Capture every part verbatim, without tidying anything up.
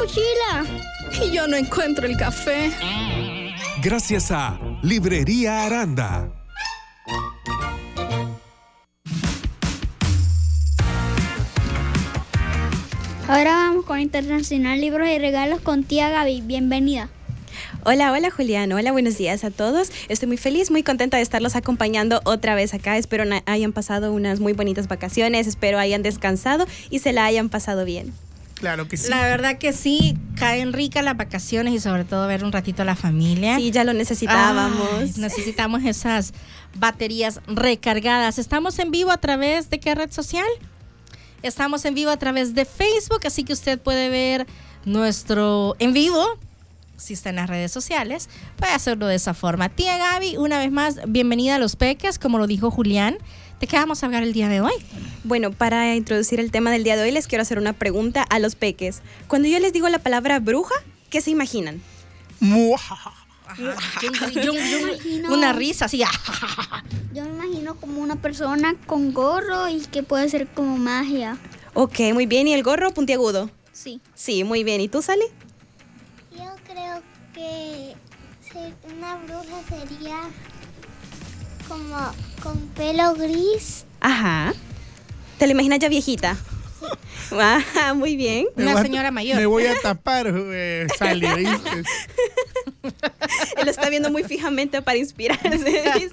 mochila. Y yo no encuentro el café. Gracias a Librería Aranda. Ahora vamos con Internacional Libros y Regalos con tía Gaby. Bienvenida. Hola, hola Julián, hola, buenos días a todos. Estoy muy feliz, muy contenta de estarlos acompañando otra vez acá. Espero na- hayan pasado unas muy bonitas vacaciones, espero hayan descansado y se la hayan pasado bien. Claro que sí. La verdad que sí, caen ricas las vacaciones y sobre todo ver un ratito a la familia. Sí, ya lo necesitábamos. Ay, necesitamos esas baterías recargadas. Estamos en vivo a través de ¿qué red social? Estamos en vivo a través de Facebook, así que usted puede ver nuestro en vivo. Si está en las redes sociales, puede hacerlo de esa forma. Tía Gaby, una vez más, bienvenida a Los Peques, como lo dijo Julián. ¿De qué vamos a hablar el día de hoy? Bueno, para introducir el tema del día de hoy, les quiero hacer una pregunta a los peques. Cuando yo les digo la palabra bruja, ¿qué se imaginan? Muajaja. Yo, yo- yo- yo- imagino- una risa así. Yo me imagino como una persona con gorro y que puede ser como magia. Ok, muy bien. ¿Y el gorro puntiagudo? Sí. Sí, muy bien. ¿Y tú, Sally? Yo creo que se- una bruja sería como con pelo gris. Ajá. ¿Te la imaginas ya viejita? Ajá, muy bien. Me Una voy a- señora mayor. Me voy a tapar, eh, Sally, ¿viste? Él lo está viendo muy fijamente para inspirarse, dice.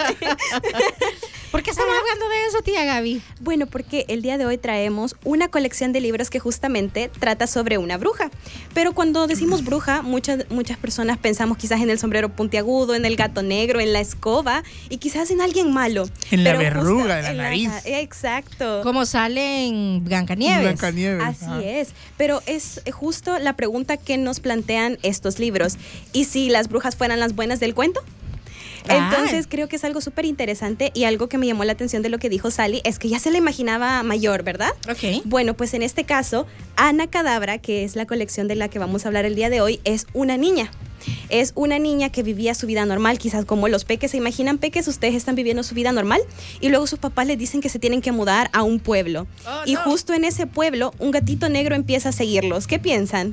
¿Por qué estamos hablando de eso, tía Gaby? Bueno, porque el día de hoy traemos una colección de libros que justamente trata sobre una bruja. Pero cuando decimos bruja, muchas, muchas personas pensamos quizás en el sombrero puntiagudo, en el gato negro, en la escoba y quizás en alguien malo. En la Pero verruga justa- de la en nariz. Exacto. Como sale en Blancanieves. Blancanieves. Así Ah. es, pero es justo la pregunta que nos plantean estos libros. ¿Y si las brujas fueran las buenas del cuento? Ah. Entonces creo que es algo súper interesante y algo que me llamó la atención de lo que dijo Sally es que ya se la imaginaba mayor, ¿verdad? Ok. Bueno, pues en este caso, Ana Cadabra, que es la colección de la que vamos a hablar el día de hoy, es una niña. Es una niña que vivía su vida normal, quizás como los peques. ¿Se imaginan, peques? Ustedes están viviendo su vida normal y luego sus papás les dicen que se tienen que mudar a un pueblo. Oh, y no. justo en ese pueblo, un gatito negro empieza a seguirlos. ¿Qué piensan?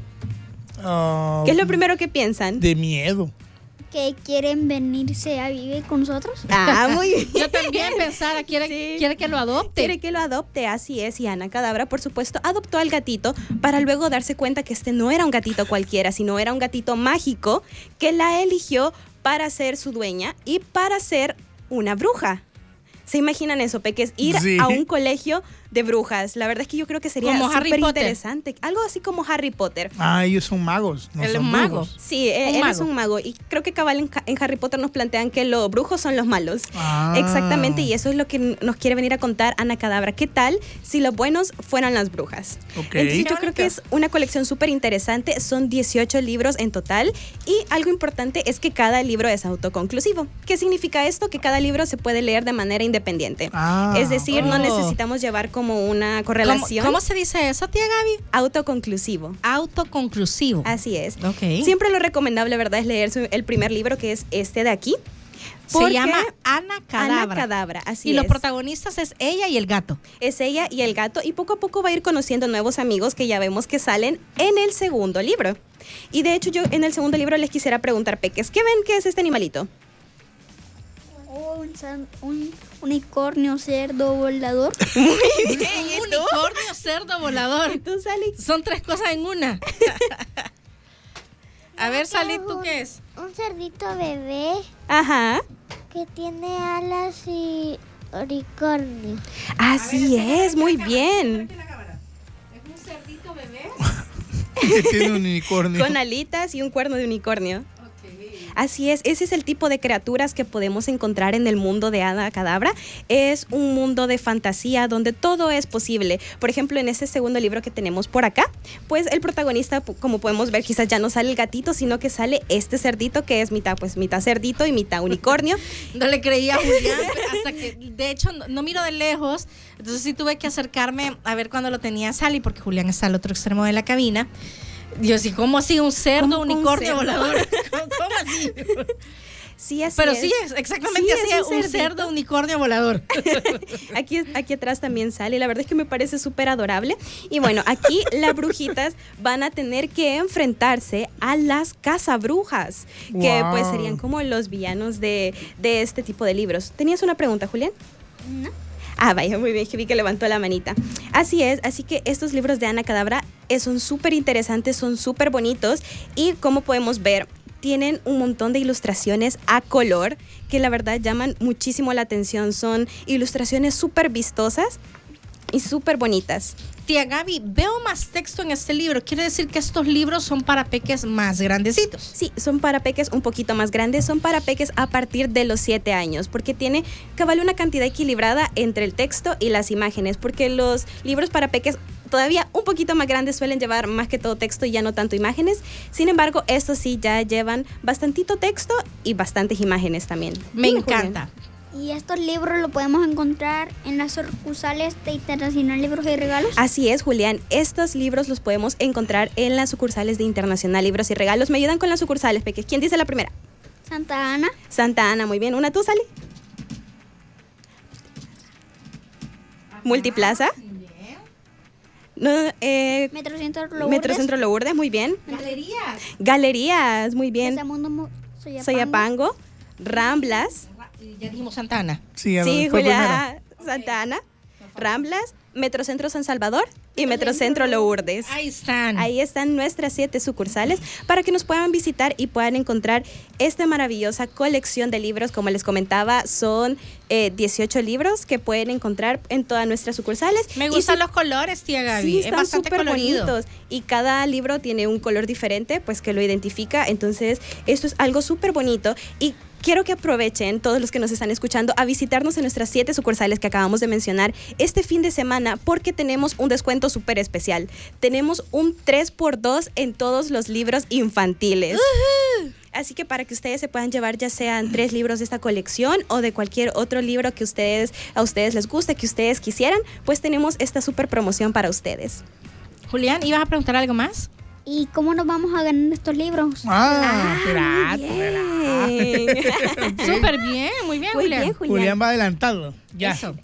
Ah, ¿Qué es lo primero que piensan? de miedo. Que quieren venirse a vivir con nosotros. Ah, muy bien. Yo también pensara, quiere, Sí. quiere que lo adopte. Quiere que lo adopte, así es. Y Ana Cadabra, por supuesto, adoptó al gatito para luego darse cuenta que este no era un gatito cualquiera, sino era un gatito mágico que la eligió para ser su dueña y para ser una bruja. ¿Se imaginan eso, peques? Ir Sí. a un colegio de brujas. La verdad es que yo creo que sería Como Harry súper Potter. interesante. Algo así como Harry Potter. Ah, ellos son magos. No Él es son un mago. brujos. Sí, eh, Un él mago. es un mago y creo que cabal en, en Harry Potter nos plantean que los brujos son los malos. Ah. Exactamente, y eso es lo que n- nos quiere venir a contar Ana Cadabra. ¿Qué tal si los buenos fueran las brujas? Ok. Entonces Qué yo creo bonito. que es una colección súper interesante, son dieciocho libros en total y algo importante es que cada libro es autoconclusivo. ¿Qué significa esto? Que cada libro se puede leer de manera independiente. Ah. Es decir, no Oh. necesitamos llevar como una ¿Cómo, correlación. cómo se dice eso, tía Gaby? Autoconclusivo. Autoconclusivo. Así es. Ok. Siempre lo recomendable, ¿verdad?, es leer su- el primer libro, que es este de aquí. Se porque llama Ana Cadabra. Ana Cadabra, así y es. los protagonistas es ella y el gato. Es ella y el gato, y poco a poco va a ir conociendo nuevos amigos que ya vemos que salen en el segundo libro. Y de hecho yo en el segundo libro les quisiera preguntar, peques, ¿qué ven que es este animalito? O un, san- un unicornio cerdo volador. Un unicornio cerdo volador. ¿Tú, Sally? Son tres cosas en una. A ver, Sally, ¿tú qué es? Un cerdito bebé Ajá. que tiene alas y unicornio. Así es, muy bien. ¿Es un cerdito bebé? Que tiene un unicornio. Con alitas y un cuerno de unicornio. Así es, ese es el tipo de criaturas que podemos encontrar en el mundo de Ana Cadabra. Es un mundo de fantasía donde todo es posible. Por ejemplo, en ese segundo libro que tenemos por acá, pues el protagonista, como podemos ver, quizás ya no sale el gatito, sino que sale este cerdito que es mitad, pues mitad cerdito y mitad unicornio. No le creía a Julián hasta que, de hecho, no, no miro de lejos. Entonces sí tuve que acercarme a ver cuando lo tenía Sally, porque Julián está al otro extremo de la cabina. Dios, ¿y cómo así un cerdo, ¿Cómo un unicornio cerdo? volador? ¿Cómo, cómo así? Sí, así Pero es. sí es, exactamente Sí, así es es, un un cerdito. cerdo unicornio volador. Aquí, aquí atrás también sale, la verdad es que me parece súper adorable. Y bueno, aquí las brujitas van a tener que enfrentarse a las cazabrujas, que Wow. pues serían como los villanos de, de este tipo de libros. ¿Tenías una pregunta, Julián? No. Ah, vaya, muy bien, que vi que levantó la manita. Así es, así que estos libros de Ana Kadabra eh, son súper interesantes, son súper bonitos y como podemos ver, tienen un montón de ilustraciones a color que la verdad llaman muchísimo la atención. Son ilustraciones súper vistosas y súper bonitas. Tía Gaby, veo más texto en este libro. Quiere decir que estos libros son para peques más grandecitos. Sí, son para peques un poquito más grandes, son para peques a partir de los siete años, porque tiene cabal una cantidad equilibrada entre el texto y las imágenes, porque los libros para peques todavía un poquito más grandes suelen llevar más que todo texto y ya no tanto imágenes. Sin embargo, estos sí ya llevan bastantito texto y bastantes imágenes también. Me Dime, encanta. Y estos libros los podemos encontrar en las sucursales de Internacional Libros y Regalos. Así es, Julián. Estos libros los podemos encontrar en las sucursales de Internacional Libros y Regalos. Me ayudan con las sucursales, peques. ¿Quién dice la primera? Santa Ana, Santa Ana, muy bien. ¿Una tú, Sally? Multiplaza. No, eh, Metrocentro Lourdes, Metrocentro Lourdes, muy bien. Galerías. Galerías, muy bien. Besamundo Mo- Soyapango, Soyapango, Ramblas. Ya dijimos Santana. Sí, a ver, Sí, fue Julia Santa Ana. Ramblas, Metrocentro San Salvador y Metrocentro Lourdes. Ahí están. Ahí están nuestras siete sucursales para que nos puedan visitar y puedan encontrar esta maravillosa colección de libros. Como les comentaba, son eh, dieciocho libros que pueden encontrar en todas nuestras sucursales. Me Y gustan si- los colores, tía Gaby. Sí, es están bastante súper colorido. bonitos y cada libro tiene un color diferente, pues que lo identifica. Entonces, esto es algo súper bonito y quiero que aprovechen todos los que nos están escuchando a visitarnos en nuestras siete sucursales que acabamos de mencionar este fin de semana porque tenemos un descuento súper especial. Tenemos un tres por dos en todos los libros infantiles. Así que para que ustedes se puedan llevar ya sean tres libros de esta colección o de cualquier otro libro que ustedes, a ustedes les guste, que ustedes quisieran, pues tenemos esta súper promoción para ustedes. Julián, ¿ibas a preguntar algo más? ¿Y cómo nos vamos a ganar estos libros? Ah, Ah, espera. bien. Súper bien, muy bien, Muy Julián. bien, Julián. Julián va adelantado. Ya. Eso.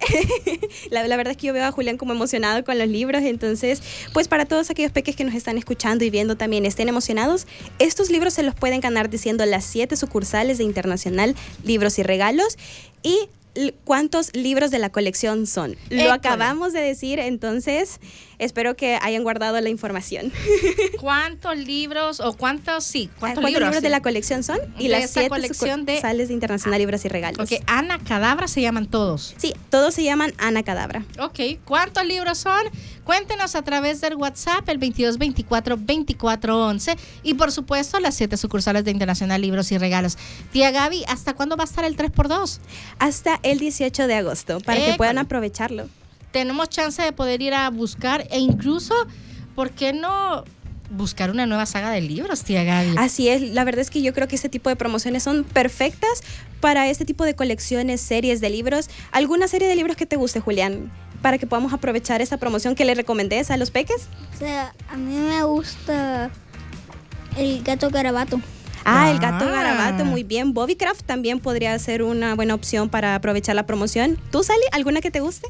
La, la verdad es que yo veo a Julián como emocionado con los libros, entonces, pues para todos aquellos peques que nos están escuchando y viendo también estén emocionados, estos libros se los pueden ganar diciendo las siete sucursales de Internacional Libros y Regalos y l- cuántos libros de la colección son. Lo École. acabamos de decir, entonces espero que hayan guardado la información. ¿Cuántos libros o cuántos, sí, cuántos, ¿Cuántos libros, libros? de la colección son? Y De las esta siete colección de- sucursales de Internacional Libros y Regalos. Ok, Ana Kadabra se llaman todos. Sí, todos se llaman Ana Kadabra. Ok, ¿cuántos libros son? Cuéntenos a través del WhatsApp, el veintidós veinticuatro veinticuatro once y por supuesto las siete sucursales de Internacional Libros y Regalos. Tía Gaby, ¿hasta cuándo va a estar el tres por dos? Hasta el dieciocho de agosto, para que École. puedan aprovecharlo. Tenemos chance de poder ir a buscar e incluso, ¿por qué no buscar una nueva saga de libros, tía Gaby? Así es, la verdad es que yo creo que este tipo de promociones son perfectas para este tipo de colecciones, series de libros. ¿Alguna serie de libros que te guste, Julián? Para que podamos aprovechar esta promoción que le recomendés a los peques. O sea, a mí me gusta el gato garabato. Ah, el gato Ah. garabato, muy bien. Bobbycraft también podría ser una buena opción para aprovechar la promoción. ¿Tú, Sally, alguna que te guste?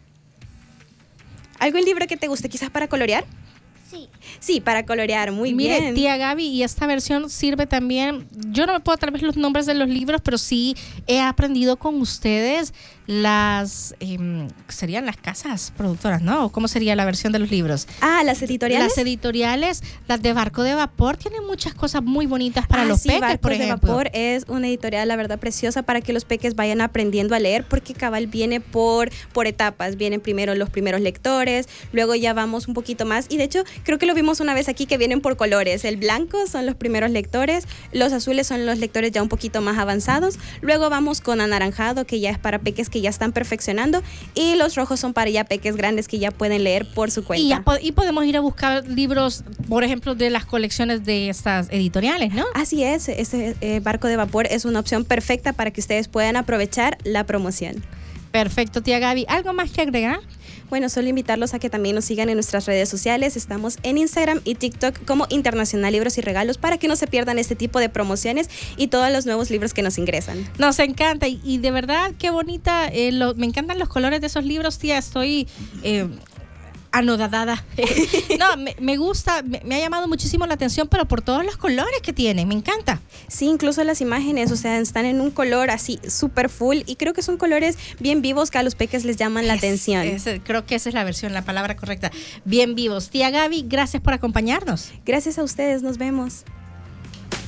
¿Algún libro que te guste, quizás para colorear? Sí. Sí, para colorear, muy Mire, bien. tía Gaby, y esta versión sirve también, yo no me puedo tal vez los nombres de los libros, pero sí he aprendido con ustedes las, eh, serían las casas productoras, ¿no? ¿Cómo sería la versión de los libros? Ah, las editoriales. Las editoriales, las de Barco de Vapor, tienen muchas cosas muy bonitas para Ah, los sí, peques, Barcos por de ejemplo. Vapor es una editorial, la verdad, preciosa para que los peques vayan aprendiendo a leer, porque cabal viene por, por etapas. Vienen primero los primeros lectores, luego ya vamos un poquito más. Y de hecho, creo que lo vimos una vez aquí que vienen por colores. El blanco son los primeros lectores, los azules son los lectores ya un poquito más avanzados. Luego vamos con anaranjado, que ya es para peques que ya están perfeccionando. Y los rojos son para ya peques grandes que ya pueden leer por su cuenta. Y, ya po- y podemos ir a buscar libros, por ejemplo, de las colecciones de estas editoriales, ¿no? Así es, este eh, Barco de Vapor es una opción perfecta para que ustedes puedan aprovechar la promoción. Perfecto, tía Gaby. ¿Algo más que agregar? Bueno, solo invitarlos a que también nos sigan en nuestras redes sociales. Estamos en Instagram y TikTok como Internacional Libros y Regalos para que no se pierdan este tipo de promociones y todos los nuevos libros que nos ingresan. Nos encanta y, y de verdad qué bonita, eh, lo, me encantan los colores de esos libros, tía, estoy... Eh, anodadada. No, me, me gusta, me, me ha llamado muchísimo la atención, pero por todos los colores que tiene, me encanta. Sí, incluso las imágenes, o sea, están en un color así súper full y creo que son colores bien vivos que a los peques les llaman la Es, atención. es, creo que esa es la versión, la palabra correcta. Bien vivos. Tía Gaby, gracias por acompañarnos. Gracias a ustedes, nos vemos.